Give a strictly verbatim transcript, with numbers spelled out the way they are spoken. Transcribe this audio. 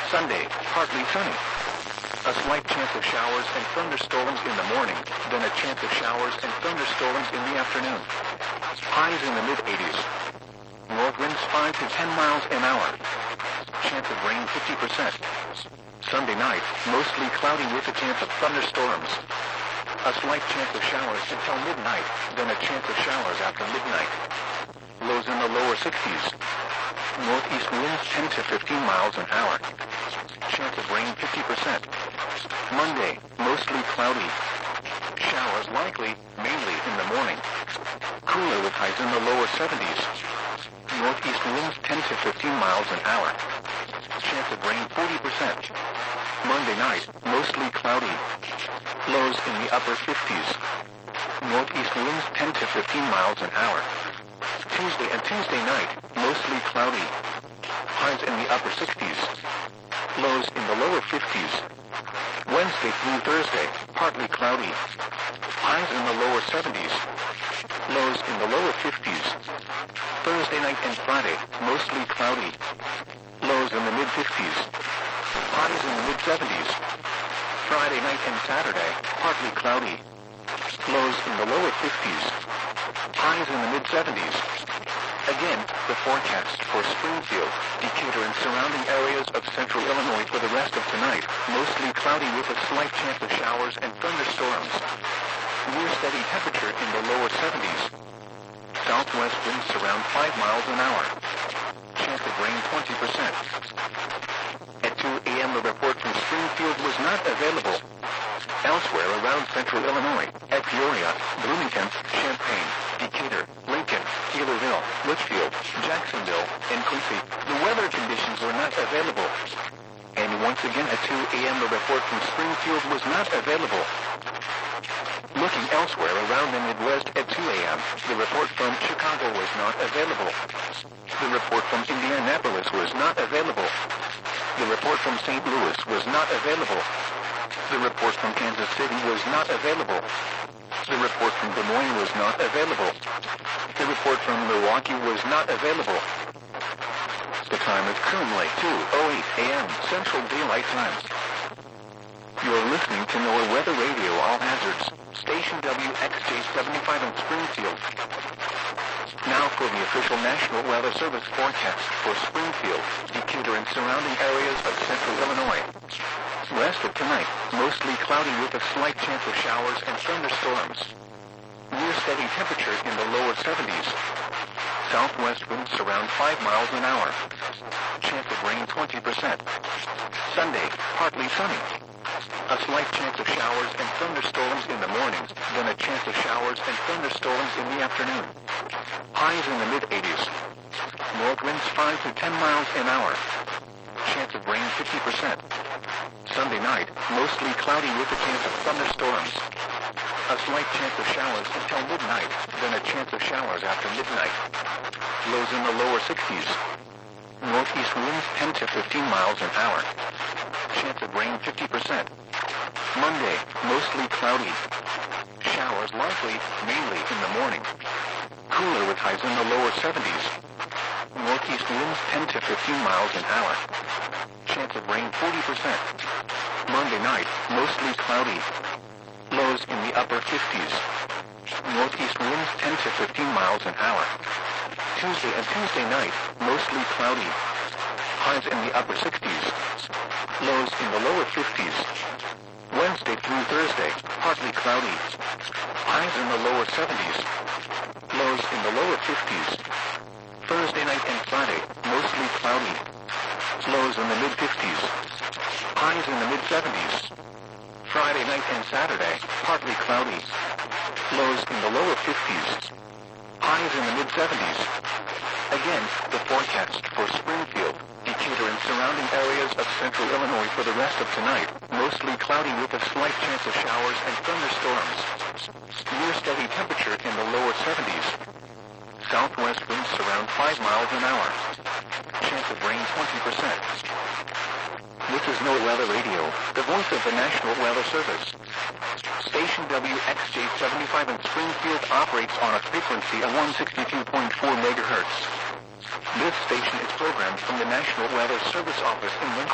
Sunday, partly sunny. A slight chance of showers and thunderstorms in the morning, then a chance of showers and thunderstorms in the afternoon. Highs in the mid eighties. North winds five to ten miles an hour. Chance of rain fifty percent. Sunday night, mostly cloudy with a chance of thunderstorms. A slight chance of showers until midnight, then a chance of showers after midnight. Lows in the lower sixties. Northeast winds ten to fifteen miles an hour. Chance of rain fifty percent. Monday, mostly cloudy. Showers likely, mainly in the morning. Cooler with highs in the lower seventies. Northeast winds ten to fifteen miles an hour. Chance of rain forty percent. Monday night, mostly cloudy. Lows in the upper fifties. Northeast winds ten to fifteen miles an hour. Tuesday and Tuesday night, mostly cloudy. Highs in the upper sixties. Lows in the lower fifties. Wednesday through Thursday, partly cloudy. Highs in the lower seventies. Lows in the lower fifties. Thursday night and Friday, mostly cloudy. Lows in the mid fifties. Highs in the mid seventies. Friday night and Saturday, partly cloudy. Lows in the lower fifties. Highs in the mid seventies. Again, the forecast for Springfield, Decatur and surrounding areas of central Illinois for the rest of tonight, mostly cloudy with a slight chance of showers and thunderstorms. Near steady temperature in the lower seventies. Southwest winds around five miles an hour. Chance of rain twenty percent. At two a m the report from Springfield was not available. Elsewhere around central Illinois, at Peoria, Bloomington, Champaign, Decatur, Lincoln, Taylorville, Litchfield, Jacksonville, and Quincy, the weather conditions were not available. And once again at two a m the report from Springfield was not available. Looking elsewhere around the Midwest at two a m, the report from Chicago was not available. The report from Indianapolis was not available. The report from Saint Louis was not available. The report from Kansas City was not available. The report from Des Moines was not available. The report from Milwaukee was not available. The time is currently two oh eight a m Central Daylight Time. You're listening to NOAA Weather Radio All Hazards, Station W X J seventy-five in Springfield. Now for the official National Weather Service forecast for Springfield, Decatur and surrounding areas of central Illinois. Rest of tonight, mostly cloudy with a slight chance of showers and thunderstorms. Near steady temperature in the lower seventies. Southwest winds around five miles an hour. Chance of rain twenty percent. Sunday, partly sunny. A slight chance of showers and thunderstorms in the morning, then a chance of showers and thunderstorms in the afternoon. Highs in the mid eighties. North winds five to ten miles an hour. Chance of rain fifty percent. Sunday night, mostly cloudy with a chance of thunderstorms. A slight chance of showers until midnight, then a chance of showers after midnight. Lows in the lower sixties. Northeast winds ten to fifteen miles an hour. Chance of rain fifty percent. Monday, mostly cloudy. Showers likely, mainly in the morning. Cooler with highs in the lower seventies. Northeast winds ten to fifteen miles an hour. Chance of rain forty percent. Monday night, mostly cloudy. Lows in the upper fifties. Northeast winds ten to fifteen miles an hour. Tuesday and Tuesday night, mostly cloudy. Highs in the upper sixties. Lows in the lower fifties. Wednesday through Thursday, partly cloudy. Highs in the lower seventies. Lows in the lower fifties. Thursday night and Friday, mostly cloudy. Lows in the mid fifties. Highs in the mid seventies. Friday night and Saturday, partly cloudy. Lows in the lower fifties. Highs in the mid seventies. Again, the forecast for Springfield, Decatur and surrounding areas of central Illinois for the rest of tonight, mostly cloudy with a slight chance of showers and thunderstorms. Near steady temperature in the lower seventies. Southwest winds around five miles an hour. Chance of rain twenty percent. This is NOAA Weather Radio, the voice of the National Weather Service. Station W X J seventy-five in Springfield operates on a frequency of one sixty-two point four megahertz. This station is programmed from the National Weather Service office in Lincoln.